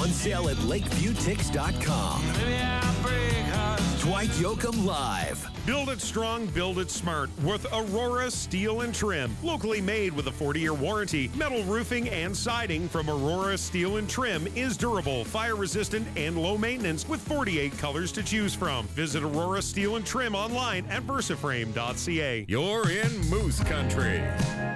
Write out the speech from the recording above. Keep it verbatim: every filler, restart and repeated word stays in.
On sale at lakeview tix dot com. Dwight Yoakam Live. Build it strong, build it smart with Aurora Steel and Trim. Locally made with a forty-year warranty, metal roofing and siding from Aurora Steel and Trim is durable, fire-resistant, and low maintenance with forty-eight colors to choose from. Visit Aurora Steel and Trim online at versaframe dot c a. You're in Moose Country.